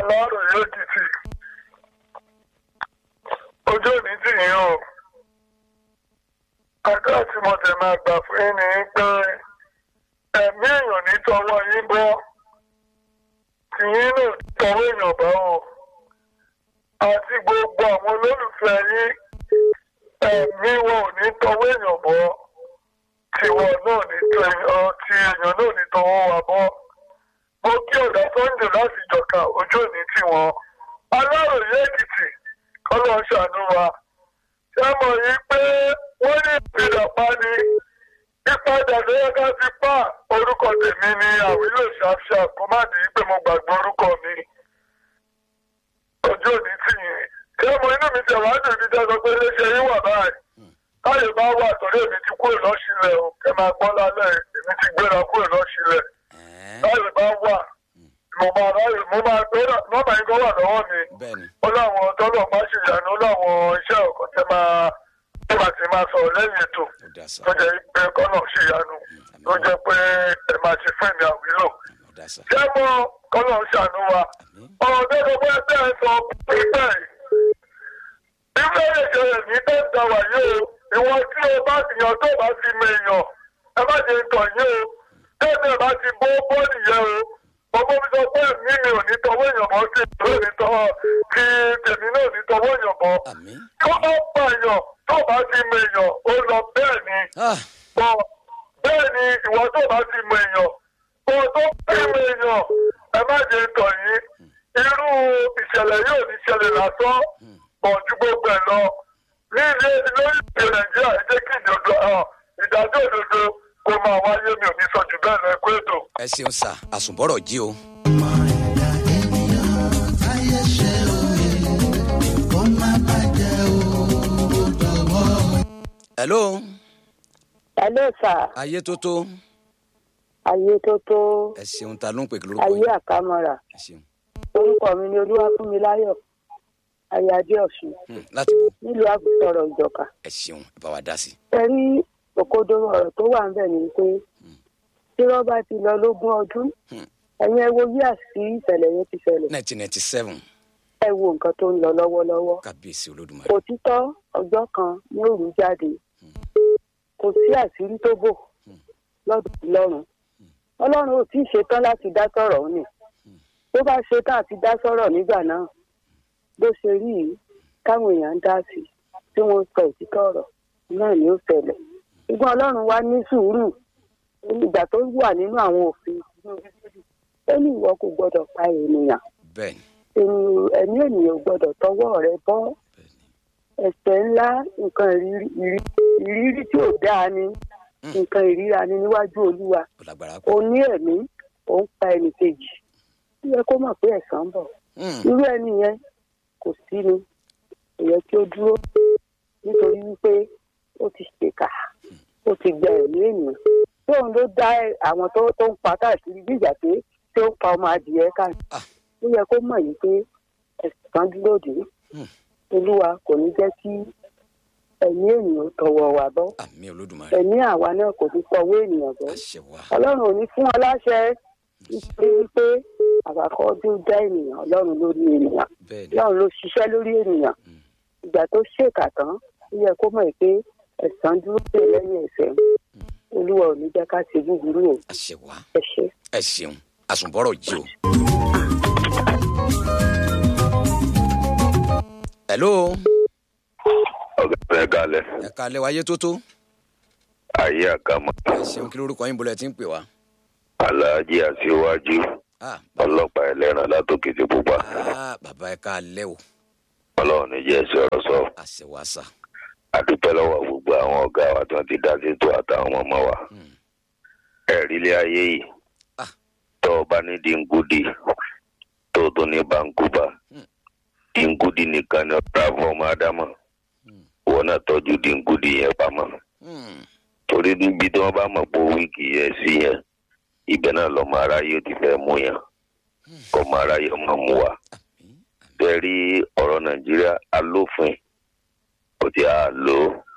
Aláròyé Èkìtì. Ojú òní tì yín o. Àdúrà tí mo tẹ̀ máa gbà fún yín ni pé ẹ̀mí èèyàn ní tọwọ́ yín bọ́. Tìyín náà tọwọ́ èèyàn bọ́ o. Àti gbogbo àwọn olólùfẹ́ yín ẹ̀mí wọn ò ní tọwọ́ èèyàn bọ́. Tiwọn náà ní ti èèyàn náà ní tọwọ́ wa bọ́. Mo kí ọ̀dà Sunday láti Ìjọ̀ká ojú òní tì wọ́n. Aláròyé Èkìtì kọ́lọ́ ṣàánú wa. Ṣé mọ̀ yí pé wọ́n ní ìpìlẹ̀pá ni ìpadà lóyún ká fi pa orúkọ tèmi ní àwílò ṣàfṣà kó má di pé mo gbàgbé orúkọ mi. Ojú òní tì yín. Ṣé mo inú mi tẹ̀ wá dùn ní jẹ́ sọ pé léṣe yín wà báyìí? Táyé bá wà torí èmi ti kúrò lọ́sílẹ̀ o. Ẹ máa gbọ́ lálẹ́ èmi ti gbéra kúrò lọ́sílẹ̀. Táyé bá wà mo máa gbé nọ́mbà yín kan wà lọ́wọ́ mi. Ó láwọn tọ́lọ̀ máa ṣe ìyànú láwọn iṣẹ́ ọ̀kan tẹ́ máa sọ̀rọ̀ lẹ́yìn ètò tó jẹ́ pé kọ́nà ṣe ìyànú tó jẹ́ pé ẹ máa ṣe fún ìmì àwílò. Ṣé mo kọ́nà ṣàánú wa? Ọ̀rọ̀ tó sọ pé bẹ́ẹ̀ sọ pípẹ́ yìí. Ilé ìṣẹ̀lẹ̀ ní tẹ́ǹtà wà yìí o. Ìwọ̀n tí o bá ti yàn tó bá ti mọ èèyàn ẹ má ṣe tọ̀ yìí o. Tẹ́ẹ̀mẹ̀ bá ti bó bọ́ọ̀lì yẹn o. Ọmọ mi sọ pé mi ò ní tọwọ́ èèyàn mọ́ sí ìlú ní tọwọ́ kí tèmi náà ní tọwọ́ èèyàn mọ́. Tó bá pa èèyàn tó bá ti mọ èèyàn ó lọ bẹ́ẹ̀ ni. Bẹ́ẹ̀ ni ìwọ tó bá ti mọ èèyàn. Bọ́ tó bá ti mọ èèyàn ẹ má ṣe tọ̀ yìí. Irú ìṣẹ̀lẹ̀ yóò ní ṣẹlẹ̀ lásán pọ̀ ju gbogbo ẹ̀ lọ. Ní ilé lórílẹ̀-èdè Nàìjíríà ẹ jẹ́ kí ìdájọ́ òdodo kó máa wáyé mi ò ní sọ jù bẹ́ẹ̀ lọ ẹ̀kọ́ ètò. Ẹ ṣeun sà àsùnbọ̀rọ̀ jí o. Hello. Hello sà. Ayé tó tó. Ayé tó tó. Ẹ ṣeun ta ló ń pè kí lórúkọ Ayé àkámọ́ra. Ẹ ṣeun. Orúkọ mi ni Olúwafúnmiláyọ̀ Ayáde Ọ̀ṣun. Láti bo. Nílùú Àgùntọ̀rọ̀ Ìjọ̀ká. Ẹ ṣeun ẹ bá wa dá sí. Ẹ rí òkodoro ọ̀rọ̀ tó wà ń bẹ̀ ni pé tí rọ́bà ti lọ lógún ọdún ẹ̀yin ẹ wo bí àṣì ìṣẹ̀lẹ̀ yẹn ti ṣẹlẹ̀. 1997. Ẹ wo nǹkan tó ń lọ lọ́wọ́lọ́wọ́. Kábíyèsí Olódùmarè. Òtítọ́ ọjọ́ kan ní òru jáde. Kò sí àṣírí tó bò lọ́dún Ọlọ́run. Ọlọ́run ò tí ì ṣetán láti dá sọ̀rọ̀ ni. Tó bá ṣetán àti dá sọ̀rọ̀ nígbà náà bó ṣe rí yìí káwọn èèyàn ń dá sí tí wọ́n sọ òtítọ́ ọ̀rọ̀ náà ni ó ṣẹlẹ̀. Ṣùgbọ́n Ọlọ́run wá ní sùúrù ìgbà tó wà nínú àwọn òfin ó ní ìwọ kò gbọdọ̀ pa ènìyàn. Bẹ́ẹ̀ni. Ẹ̀mí ènìyàn ò gbọdọ̀ tọwọ́ rẹ̀ bọ́. Ẹ̀ṣẹ̀ ńlá nǹkan ìrírí tí ò dáa ni nǹkan ìríra ni níwájú Olúwa. Ó ní ẹ̀mí ó ń pa ẹnì kejì. Ó yẹ kó mọ̀ pé ẹ̀san ń bọ̀. Irú ẹni yẹn kò sí ni ó yẹ kí ó dúró nítorí wípé ó ti ṣèkà ó ti gba ẹ̀mí ènìyàn. Tóun ló dá àwọn tó ń pa káàkiri bí ìjà pé tí ó ń pa ọmọ adìyẹ káàkiri. Ó yẹ kó mọ̀ yìí pé ẹ̀san dúró dé. Olúwa kò ní jẹ́ kí ẹ̀mí ènìyàn tọwọ́ wa bọ́. Àmín Olódùmarè. Ẹ̀mí àwa náà kò ní tọwọ́ ènìyàn bọ́. Ọlọ́run ò ní fún ọ láṣẹ nítorí wípé àbákọ́jú dá ènìyàn Ọlọ́run lórí ènìyàn. Ọlọ́run ló ṣiṣẹ́ lórí ènìyàn. Ìgbà tó ṣèkà tán ó yẹ kó mọ̀ pé ẹ̀san dúró dé lẹ́yìn ẹ̀ṣẹ̀. Olúwa ò ní jẹ́ ká ṣe búburú o. Ẹ ṣé. Ẹ ṣeun àsùnbọ̀rọ̀ jí o. Hello. Ẹ kálẹ́. Ẹ kálẹ́ wáyé tó tó. Ayé àkámọ́. Ẹ ṣeun kí lórúkọ yín bọ́lẹ̀ tí ń pè wá. Aláàjì Aṣíwájú. Ọlọ́pàá ẹlẹ́ran látòkìtì pupa. Bàbá ẹ kálẹ́ o. Ọlọ́run ní jẹ́ sọ̀rọ̀ sọ. Àṣewàsà. Adúpẹ́ lọ́wọ́ gbogbo àwọn ọ̀gá wa tí wọ́n ti dá sí ètò àtàwọn ọmọ wa. Ẹ̀rí ilé ayé yìí. Tọ́ ọ bá ní Dingudi tó tó ní Vancouver. Dingudi nìkan ni ọ̀rá fún ọmọ Ádámọ̀. Wọ́n náà tọ́jú Dingudi yẹn pamọ́. Torí níbi tí wọ́n bá mọ̀ pé wíìkì yẹn sí yẹn ibẹ̀ náà lọ́mọ aráyé ti fẹ́ mú yẹn. Ọmọ aráyé ọmọ mú wa. Bẹ́ẹ̀ rí ọ̀rọ̀ Nàìjíríà alófin ó ti à lò ó